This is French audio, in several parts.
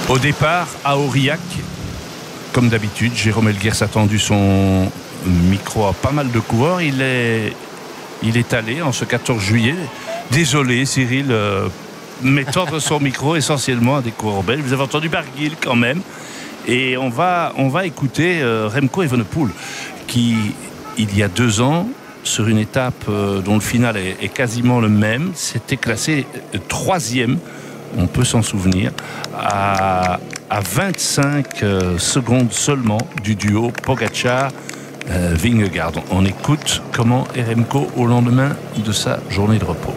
Au départ, à Aurillac, comme d'habitude, Jérôme Elguers a tendu son micro à pas mal de coureurs. Il est allé en ce 14 juillet. Désolé, Cyril, mais tendre son micro essentiellement à des coureurs belges. Vous avez entendu Barguil quand même. Et on va écouter Remco Evenepoel, qui, il y a 2 ans, sur une étape dont le final est quasiment le même, s'était classé 3e. On peut s'en souvenir, à 25 secondes seulement du duo Pogacar-Vingegaard. On écoute comment est Remco au lendemain de sa journée de repos.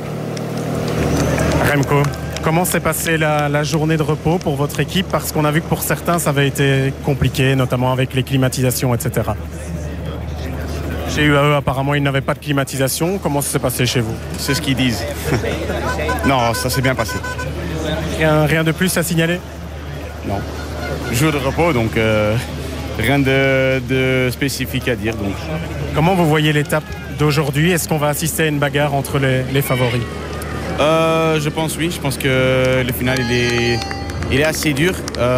Remco, comment s'est passée la journée de repos pour votre équipe? Parce qu'on a vu que pour certains, ça avait été compliqué, notamment avec les climatisations, etc. Chez UAE, apparemment, ils n'avaient pas de climatisation. Comment ça s'est passé chez vous? C'est ce qu'ils disent. Non, ça s'est bien passé. Rien de plus à signaler? Non. Jour de repos, donc rien de spécifique à dire. Donc. Comment vous voyez l'étape d'aujourd'hui? Est-ce qu'on va assister à une bagarre entre les favoris? Je pense oui. Je pense que le final, il est assez dur.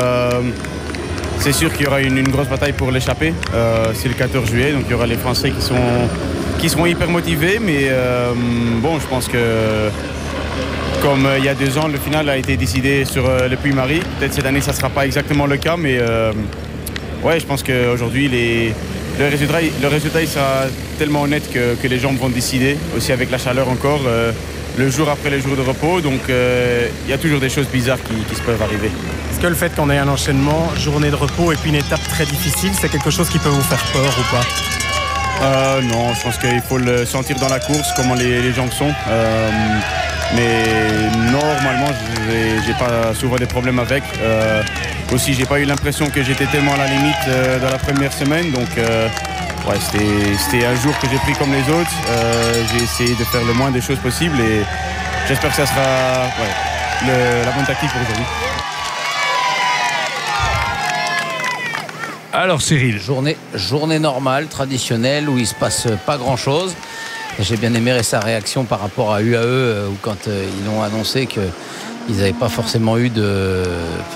C'est sûr qu'il y aura une grosse bataille pour l'échapper. C'est le 14 juillet, donc il y aura les Français qui seront hyper motivés. Mais bon, je pense que comme il y a 2 ans, le final a été décidé sur le Puy-Marie. Peut-être cette année, ça ne sera pas exactement le cas, mais ouais, je pense qu'aujourd'hui, le résultat il sera tellement honnête que les gens vont décider, aussi avec la chaleur encore, le jour après le jour de repos. Donc il y a toujours des choses bizarres qui se peuvent arriver. Est-ce que le fait qu'on ait un enchaînement, journée de repos et puis une étape très difficile, c'est quelque chose qui peut vous faire peur ou pas? Non, je pense qu'il faut le sentir dans la course, comment les jambes sont. Mais normalement, j'ai pas souvent des problèmes avec. Aussi, j'ai pas eu l'impression que j'étais tellement à la limite dans la première semaine. Donc, ouais, c'était un jour que j'ai pris comme les autres. J'ai essayé de faire le moins des choses possibles et j'espère que ça sera la bonne tactique pour aujourd'hui. Alors Cyril, journée normale, traditionnelle, où il se passe pas grand-chose. J'ai bien aimé sa réaction par rapport à UAE, où quand ils ont annoncé qu'ils n'avaient pas forcément eu de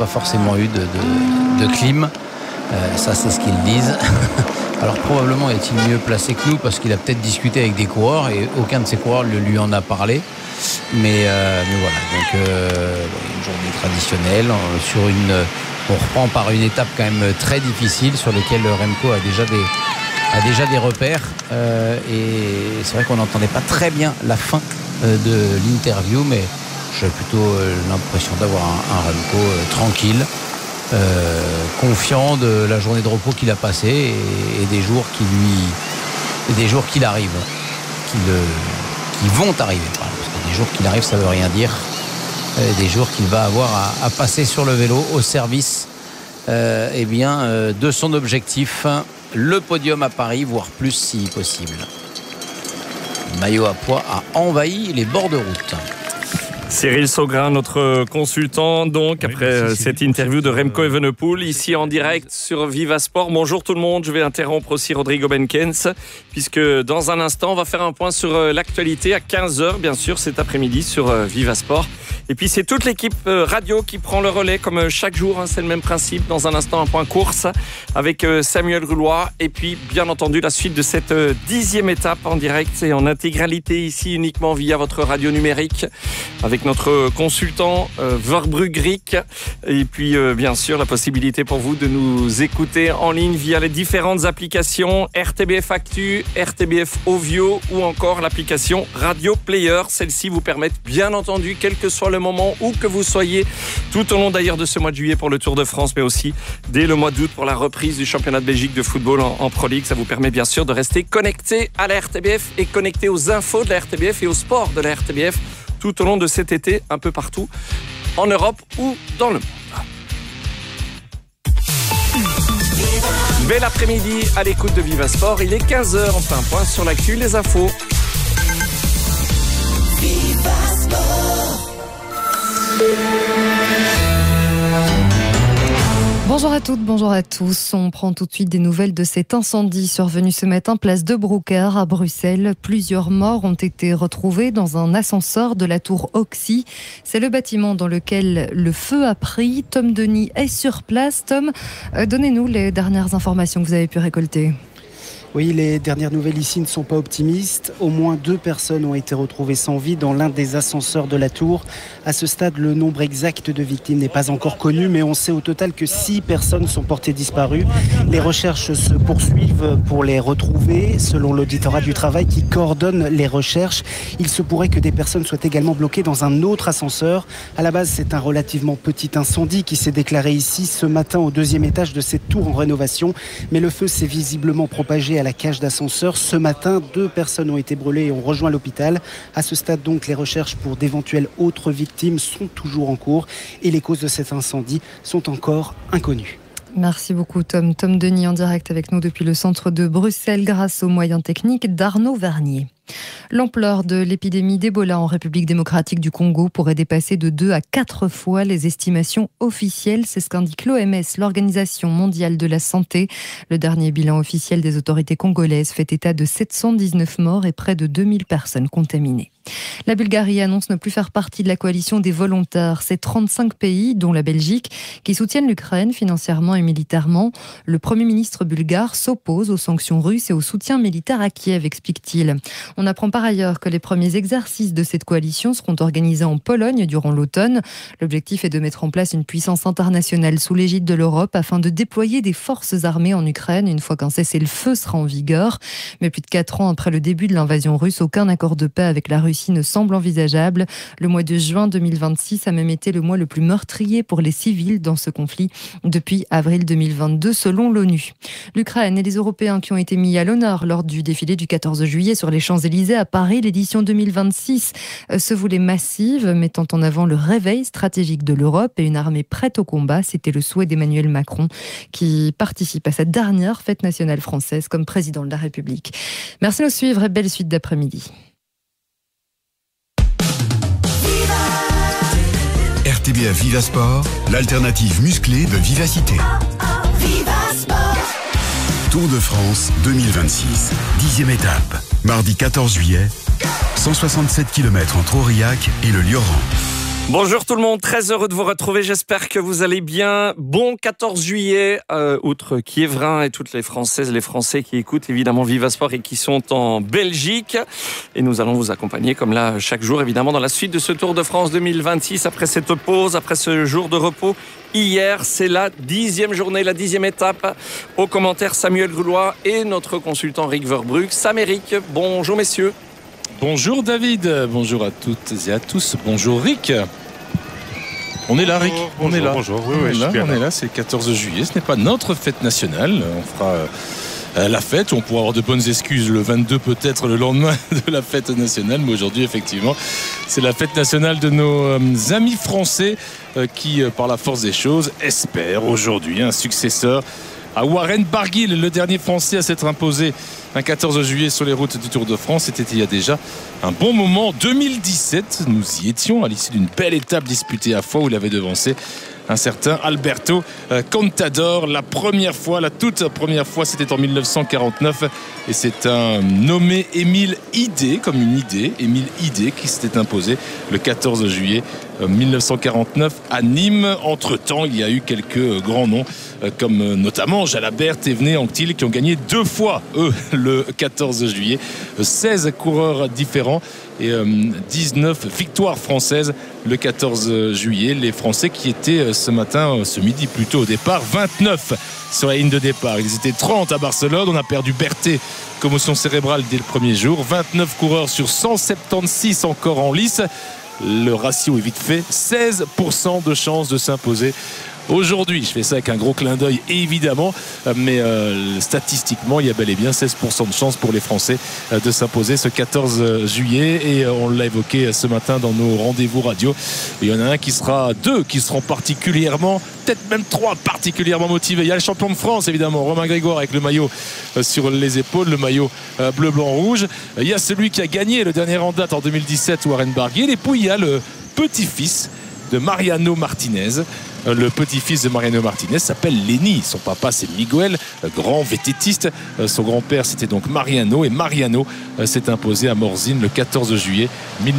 clim. Ça, c'est ce qu'ils disent. Alors probablement est-il mieux placé que nous, parce qu'il a peut-être discuté avec des coureurs et aucun de ces coureurs ne lui en a parlé. Mais voilà, donc une journée traditionnelle on reprend par une étape quand même très difficile sur laquelle Remco a déjà des repères, et c'est vrai qu'on n'entendait pas très bien la fin de l'interview, mais j'ai plutôt l'impression d'avoir un Remco tranquille, confiant de la journée de repos qu'il a passée et des jours qu'il arrive, qui vont arriver, parce que des jours qu'il arrive, ça veut rien dire. Des jours qu'il va avoir à passer sur le vélo au service de son objectif, le podium à Paris, voire plus si possible. Le maillot à pois a envahi les bords de route. Cyril Saugrin, notre consultant, donc, après cette interview de Remco Evenepoel, ici en direct sur Viva Sport. Bonjour tout le monde, je vais interrompre aussi Rodrigo Benkens, puisque dans un instant, on va faire un point sur l'actualité à 15h, bien sûr, cet après-midi sur Viva Sport. Et puis c'est toute l'équipe radio qui prend le relais, comme chaque jour, hein, c'est le même principe. Dans un instant, un point course avec Samuel Rulois. Et puis, bien entendu, la suite de cette 10e étape en direct et en intégralité ici, uniquement via votre radio numérique, avec notre consultant Verbrugge. Et puis, bien sûr, la possibilité pour vous de nous écouter en ligne via les différentes applications RTBF Actu, RTBF Ovio ou encore l'application Radio Player. Celle-ci vous permet, bien entendu, quel que soit le moment où que vous soyez, tout au long d'ailleurs de ce mois de juillet pour le Tour de France, mais aussi dès le mois d'août pour la reprise du championnat de Belgique de football en Pro League. Ça vous permet bien sûr de rester connecté à la RTBF et connecté aux infos de la RTBF et au sport de la RTBF tout au long de cet été, un peu partout en Europe ou dans le monde. Bel après-midi à l'écoute de Viva Sport. Il est 15h, on fait un point sur l'actu, les infos. Viva Sport. Bonjour à toutes, bonjour à tous. On prend tout de suite des nouvelles de cet incendie survenu ce matin, place de Brouckère à Bruxelles. Plusieurs morts ont été retrouvés dans un ascenseur de la tour Oxy. C'est le bâtiment dans lequel le feu a pris. Tom Denis est sur place. Tom, donnez-nous les dernières informations que vous avez pu récolter. Oui, les dernières nouvelles ici ne sont pas optimistes. Au moins 2 personnes ont été retrouvées sans vie dans l'un des ascenseurs de la tour. À ce stade, le nombre exact de victimes n'est pas encore connu, mais on sait au total que 6 personnes sont portées disparues. Les recherches se poursuivent pour les retrouver. Selon l'auditorat du travail qui coordonne les recherches, il se pourrait que des personnes soient également bloquées dans un autre ascenseur. À la base, c'est un relativement petit incendie qui s'est déclaré ici ce matin au 2e étage de cette tour en rénovation. Mais le feu s'est visiblement propagé à la cage d'ascenseur. Ce matin, 2 personnes ont été brûlées et ont rejoint l'hôpital. À ce stade, donc, les recherches pour d'éventuelles autres victimes sont toujours en cours et les causes de cet incendie sont encore inconnues. Merci beaucoup Tom. Tom Denis en direct avec nous depuis le centre de Bruxelles grâce aux moyens techniques d'Arnaud Vernier. L'ampleur de l'épidémie d'Ebola en République démocratique du Congo pourrait dépasser de 2 à 4 fois les estimations officielles. C'est ce qu'indique l'OMS, l'Organisation mondiale de la santé. Le dernier bilan officiel des autorités congolaises fait état de 719 morts et près de 2000 personnes contaminées. La Bulgarie annonce ne plus faire partie de la coalition des volontaires. C'est 35 pays, dont la Belgique, qui soutiennent l'Ukraine financièrement et militairement. Le Premier ministre bulgare s'oppose aux sanctions russes et au soutien militaire à Kiev, explique-t-il. On apprend par ailleurs que les premiers exercices de cette coalition seront organisés en Pologne durant l'automne. L'objectif est de mettre en place une puissance internationale sous l'égide de l'Europe afin de déployer des forces armées en Ukraine une fois qu'un cessez-le-feu sera en vigueur. Mais plus de 4 ans après le début de l'invasion russe, aucun accord de paix avec la Russie ne semble envisageable. Le mois de juin 2026 a même été le mois le plus meurtrier pour les civils dans ce conflit depuis avril 2022 selon l'ONU. L'Ukraine et les Européens qui ont été mis à l'honneur lors du défilé du 14 juillet sur les Champs-Élysées à Paris, l'édition 2026 se voulait massive, mettant en avant le réveil stratégique de l'Europe et une armée prête au combat. C'était le souhait d'Emmanuel Macron qui participe à cette dernière fête nationale française comme président de la République. Merci de nous suivre et belle suite d'après-midi. RTBF Viva Sport, l'alternative musclée de Vivacité. Tour de France 2026, 10e étape. Mardi 14 juillet, 167 km entre Aurillac et le Lioran. Bonjour tout le monde, très heureux de vous retrouver, j'espère que vous allez bien. Bon 14 juillet, outre Kievrin et toutes les Françaises, les Français qui écoutent évidemment Viva Sport et qui sont en Belgique. Et nous allons vous accompagner comme là chaque jour évidemment dans la suite de ce Tour de France 2026. Après cette pause, après ce jour de repos, hier c'est la 10e journée, la 10e étape. Au commentaire Samuel Goulois et notre consultant Rick Verbrugge. Sam Eric, bonjour messieurs. Bonjour David, bonjour à toutes et à tous, bonjour Rick. On est là Rick, on est là. Bonjour, oui, on est là, c'est le 14 juillet, ce n'est pas notre fête nationale, on fera la fête, on pourra avoir de bonnes excuses le 22 peut-être le lendemain de la fête nationale, mais aujourd'hui effectivement c'est la fête nationale de nos amis français qui par la force des choses espèrent aujourd'hui un successeur à Warren Barguil, le dernier Français à s'être imposé un 14 juillet sur les routes du Tour de France. C'était il y a déjà un bon moment. 2017, nous y étions à l'issue d'une belle étape disputée à Foix où il avait devancé un certain Alberto Contador. La toute première fois, c'était en 1949 et c'est un nommé Émile Hidé, comme une idée, Émile Hidé qui s'était imposé le 14 juillet 1949 à Nîmes. Entre-temps, il y a eu quelques grands noms comme notamment Jalabert, Thévenet, Anctil qui ont gagné 2 fois, eux, le 14 juillet. 16 coureurs différents et 19 victoires françaises le 14 juillet. Les Français qui étaient ce midi plutôt au départ, 29 sur la ligne de départ. Ils étaient 30 à Barcelone. On a perdu Berthet, commotion cérébrale dès le premier jour. 29 coureurs sur 176 encore en lice. Le ratio est vite fait, 16% de chance de s'imposer aujourd'hui. Je fais ça avec un gros clin d'œil évidemment, mais statistiquement il y a bel et bien 16% de chance pour les Français de s'imposer ce 14 juillet et on l'a évoqué ce matin dans nos rendez-vous radio. Il y en a deux qui seront particulièrement, peut-être même 3 particulièrement motivés. Il y a le champion de France évidemment, Romain Grégoire avec le maillot sur les épaules, le maillot bleu, blanc, rouge. Il y a celui qui a gagné le dernier en date en 2017, Warren Barguil, et puis il y a le petit-fils de Mariano Martinez, Le petit-fils de Mariano Martinez s'appelle Lenny. Son papa, c'est Miguel, grand vététiste. Son grand-père, c'était donc Mariano. Et Mariano s'est imposé à Morzine le 14 juillet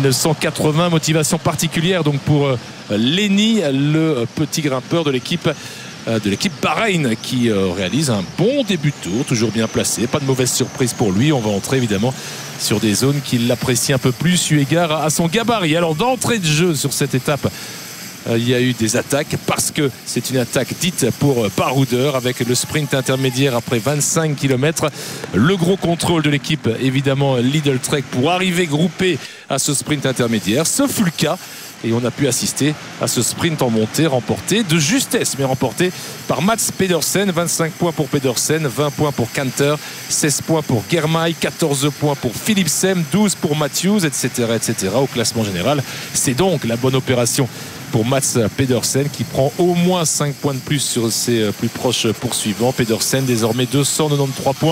1980. Motivation particulière donc pour Lenny, le petit grimpeur de l'équipe Bahreïn, qui réalise un bon début de tour, toujours bien placé, pas de mauvaise surprise pour lui. On va entrer évidemment sur des zones qu'il apprécie un peu plus eu égard à son gabarit. Alors d'entrée de jeu sur cette étape, il y a eu des attaques parce que c'est une attaque dite pour baroudeur avec le sprint intermédiaire après 25 km. Le gros contrôle de l'équipe, évidemment Lidl Trek, pour arriver groupé à ce sprint intermédiaire. Ce fut le cas. Et on a pu assister à ce sprint en montée remporté de justesse, mais remporté par Mats Pedersen. 25 points pour Pedersen, 20 points pour Canter, 16 points pour Germay, 14 points pour Philipsen, 12 pour Matthews, etc., etc. Au classement général, c'est donc la bonne opération pour Mats Pedersen qui prend au moins 5 points de plus sur ses plus proches poursuivants. Pedersen désormais 293 points.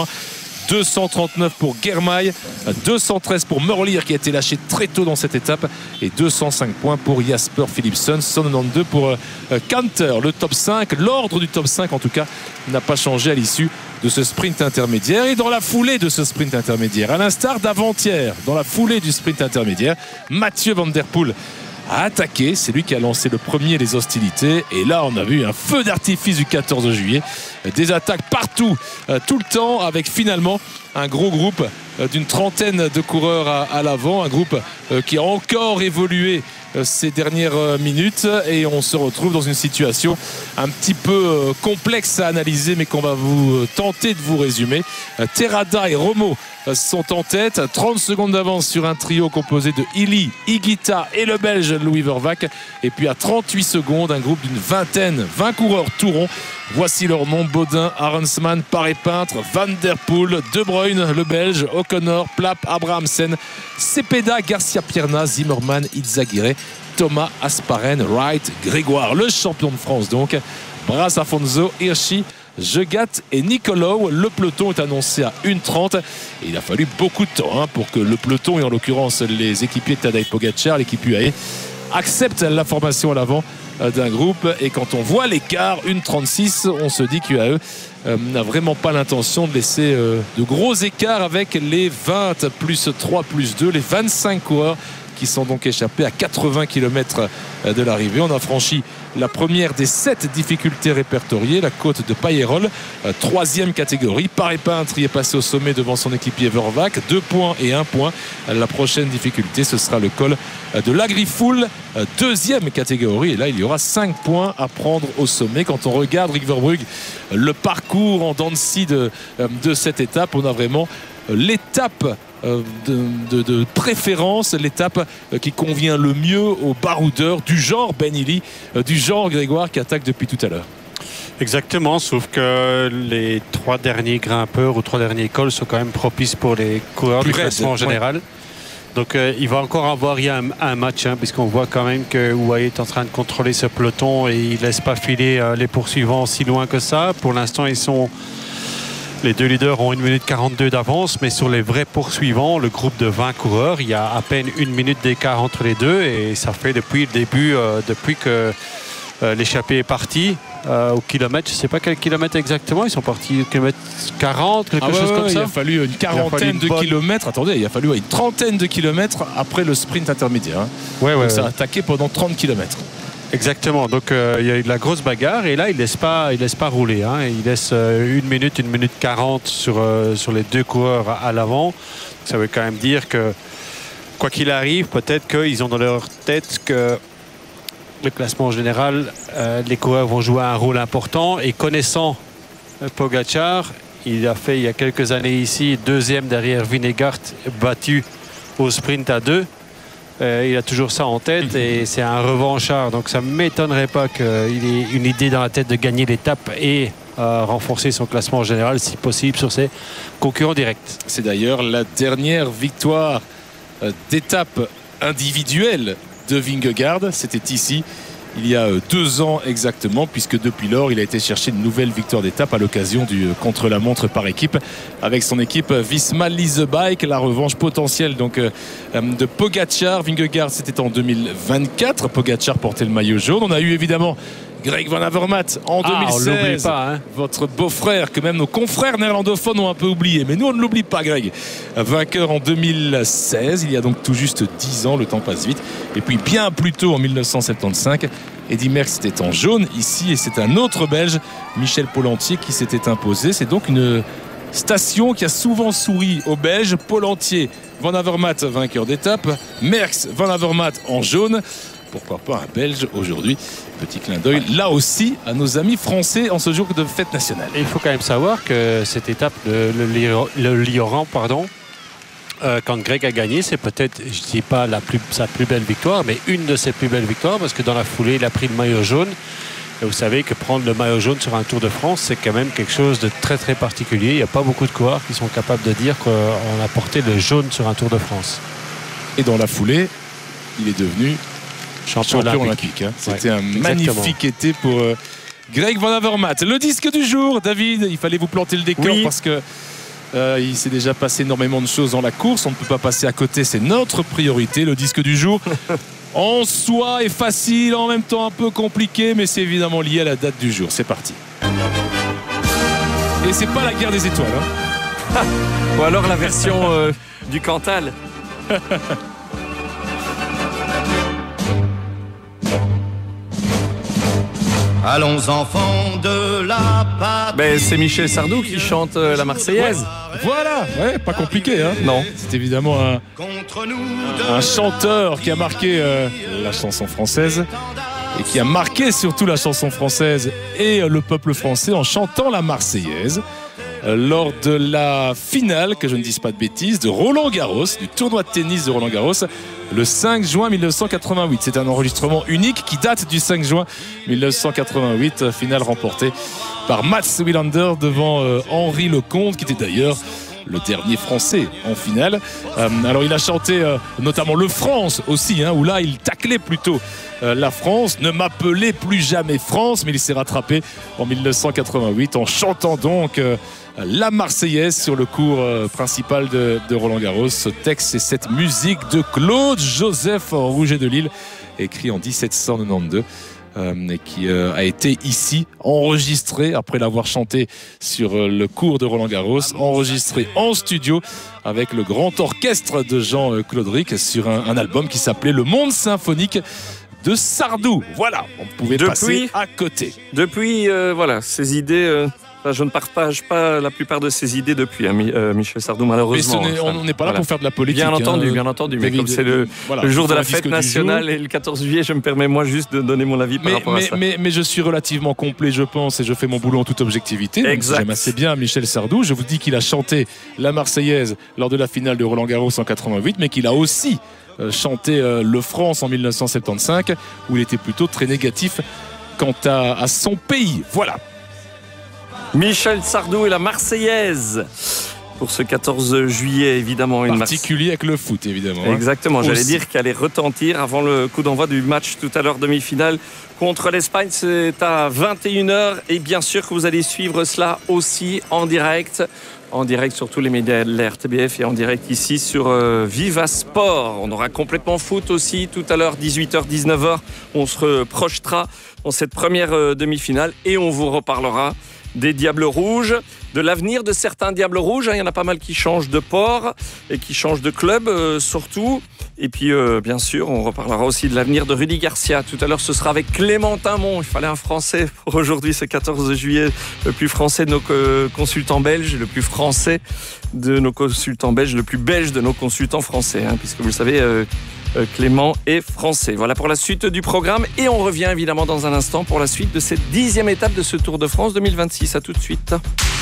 239 pour Germay, 213 pour Merlier qui a été lâché très tôt dans cette étape et 205 points pour Jasper Philipsen, 192 pour Canter. Le top 5, l'ordre du top 5 en tout cas n'a pas changé à l'issue de ce sprint intermédiaire. Et dans la foulée de ce sprint intermédiaire, à l'instar d'avant-hier, dans la foulée du sprint intermédiaire, Mathieu Van Der Poel a attaqué, c'est lui qui a lancé le premier les hostilités et là on a vu un feu d'artifice du 14 juillet, des attaques partout, tout le temps, avec finalement un gros groupe d'une trentaine de coureurs à l'avant, un groupe qui a encore évolué ces dernières minutes et on se retrouve dans une situation un petit peu complexe à analyser mais qu'on va vous tenter de vous résumer. Terrada et Romo sont en tête, 30 secondes d'avance sur un trio composé de Illy, Higuita et le Belge Louis Vervaeke, et puis à 38 secondes un groupe d'une vingtaine, 20 coureurs tout rond. Voici leur nom: Baudin, Arensman, Paré-Peintre, Van Der Poel, De Bruyne, le Belge, O'Connor, Plapp, Abrahamsen, Cepeda, Garcia-Pierna, Zimmermann, Izagirre, Thomas, Asparen, Wright, Grégoire. Le champion de France donc, Bras Afonso, Hirschi, Jegat et Nicolò. Le peloton est annoncé à 1h30 et il a fallu beaucoup de temps pour que le peloton, et en l'occurrence les équipiers de Tadej Pogačar, l'équipe UAE, acceptent la formation à l'avant d'un groupe. Et quand on voit l'écart 1h36, on se dit qu'UAE n'a vraiment pas l'intention de laisser de gros écarts avec les 20 plus 3 plus 2, les 25 coureurs qui sont donc échappés à 80 km de l'arrivée. On a franchi la première des 7 difficultés répertoriées, la côte de Paillerol, 3e catégorie. Paré-Peintre y est passé au sommet devant son équipier Vervaeke, 2 points et 1 point. La prochaine difficulté, ce sera le col de l'Agrifoul, 2e catégorie. Et là, il y aura 5 points à prendre au sommet. Quand on regarde Rick Verbrugge, le parcours en dents de scie de cette étape, on a vraiment l'étape de préférence, l'étape qui convient le mieux aux baroudeurs du genre Ben Illy, du genre Grégoire qui attaque depuis tout à l'heure. Exactement, sauf que les 3 derniers grimpeurs ou 3 derniers cols sont quand même propices pour les coureurs du classement général. Donc il va encore avoir un match, puisqu'on voit quand même que UAE est en train de contrôler ce peloton et il ne laisse pas filer les poursuivants si loin que ça. Pour l'instant, les 2 leaders ont 1 minute 42 d'avance, mais sur les vrais poursuivants, le groupe de 20 coureurs, il y a à peine 1 minute d'écart entre les deux et ça fait depuis le début, depuis que l'échappée est partie au kilomètre, je ne sais pas quel kilomètre exactement, ils sont partis au kilomètre 40, quelque chose comme ça. Il a fallu une quarantaine de kilomètres, il a fallu une trentaine de kilomètres après le sprint intermédiaire. Donc ça a attaqué pendant 30 kilomètres. Exactement, donc il y a eu de la grosse bagarre et là il laisse pas rouler, il laisse 1 minute 40 sur les 2 coureurs à l'avant. Ça veut quand même dire que quoi qu'il arrive, peut-être qu'ils ont dans leur tête que le classement général, les coureurs vont jouer un rôle important, et connaissant Pogačar, il a fait il y a quelques années ici 2e derrière Vingegaard, battu au sprint à 2. Il a toujours ça en tête et c'est un revanchard, donc ça ne m'étonnerait pas qu'il ait une idée dans la tête de gagner l'étape et renforcer son classement général si possible sur ses concurrents directs. C'est d'ailleurs la dernière victoire d'étape individuelle de Vingegaard, c'était ici il y a 2 ans exactement, puisque depuis lors il a été chercher une nouvelle victoire d'étape à l'occasion du contre-la-montre par équipe avec son équipe Visma Lease Bike. La revanche potentielle donc de Pogačar. Vingegaard, c'était en 2024, Pogačar portait le maillot jaune. On a eu évidemment Greg Van Avermaet en 2016. On l'oublie pas, hein. Votre beau-frère, que même nos confrères néerlandophones ont un peu oublié. Mais nous, on ne l'oublie pas, Greg. Vainqueur en 2016, il y a donc tout juste 10 ans, le temps passe vite. Et puis bien plus tôt, en 1975, Eddy Merckx était en jaune ici. Et c'est un autre Belge, Michel Pollentier, qui s'était imposé. C'est donc une station qui a souvent souri aux Belges. Pollentier, Van Avermaet, vainqueur d'étape. Merckx, Van Avermaet en jaune. Pourquoi pas un Belge aujourd'hui? Petit clin d'œil là aussi à nos amis français en ce jour de fête nationale. Et il faut quand même savoir que cette étape, le Lioran, quand Greg a gagné, c'est peut-être, je ne dis pas sa plus belle victoire, mais une de ses plus belles victoires, parce que dans la foulée, il a pris le maillot jaune. Et vous savez que prendre le maillot jaune sur un Tour de France, c'est quand même quelque chose de très très particulier. Il n'y a pas beaucoup de coureurs qui sont capables de dire qu'on a porté le jaune sur un Tour de France. Et dans la foulée, il est devenu champion olympique. C'était un magnifique été pour Greg Van Avermaet. Le disque du jour, David, il fallait vous planter le décor parce que il s'est déjà passé énormément de choses dans la course. On ne peut pas passer à côté, c'est notre priorité. Le disque du jour, en soi, est facile, en même temps un peu compliqué, mais c'est évidemment lié à la date du jour. C'est parti. Et c'est pas la guerre des étoiles. Hein. Ou alors la version du Cantal. Allons enfants de la patrie. C'est Michel Sardou qui chante la Marseillaise. Ouais. Voilà, pas compliqué. Hein. Non. C'est évidemment un chanteur qui a marqué la chanson française et qui a marqué surtout la chanson française et le peuple français en chantant la Marseillaise lors de la finale, que je ne dise pas de bêtises, de Roland Garros, du tournoi de tennis de Roland Garros, le 5 juin 1988. C'est un enregistrement unique qui date du 5 juin 1988, finale remportée par Mats Wilander devant Henri Lecomte, qui était d'ailleurs le dernier Français en finale. Alors il a chanté notamment le France aussi, où là il taclait plutôt la France. Ne m'appelez plus jamais France, mais il s'est rattrapé en 1988 en chantant donc la Marseillaise sur le cours principal de Roland Garros. Ce texte et cette musique de Claude Joseph Rouget de Lille, écrit en 1792. Et qui a été ici enregistré après l'avoir chanté sur le cours de Roland Garros, enregistré en studio avec le grand orchestre de Jean-Claude Rick sur un album qui s'appelait Le Monde Symphonique de Sardou. Voilà, on pouvait passer à côté. Depuis, ces idées... je ne partage pas la plupart de ces idées depuis, Michel Sardou, malheureusement. Mais on n'est pas là pour faire de la politique. Bien entendu. Mais comme c'est le jour de la fête nationale et le 14 juillet, je me permets moi juste de donner mon avis par rapport à ça. Mais je suis relativement complet, je pense, et je fais mon boulot en toute objectivité. Exact. J'aime assez bien Michel Sardou. Je vous dis qu'il a chanté la Marseillaise lors de la finale de Roland Garros en 88, mais qu'il a aussi chanté le France en 1975, où il était plutôt très négatif quant à son pays. Voilà. Michel Sardou et la Marseillaise pour ce 14 juillet, évidemment. Une particulier avec le foot, évidemment. Exactement, j'allais dire qu'elle allait retentir avant le coup d'envoi du match tout à l'heure, demi-finale contre l'Espagne. C'est à 21h et bien sûr que vous allez suivre cela aussi en direct sur tous les médias de la RTBF et en direct ici sur Viva Sport. On aura complètement foot aussi tout à l'heure, 18h, 19h. On se reprochera dans cette première demi-finale et on vous reparlera des Diables Rouges, de l'avenir de certains Diables Rouges. Il y en a pas mal qui changent de port et qui changent de club surtout. Et puis, bien sûr, on reparlera aussi de l'avenir de Rudy Garcia. Tout à l'heure, ce sera avec Clémentin Mon. Il fallait un Français pour aujourd'hui, ce 14 juillet. Le plus français de nos consultants belges, le plus français de nos consultants belges, le plus belge de nos consultants français. Puisque vous le savez, Clément est français. Voilà pour la suite du programme. Et on revient évidemment dans un instant pour la suite de cette 10e étape de ce Tour de France 2026. À tout de suite.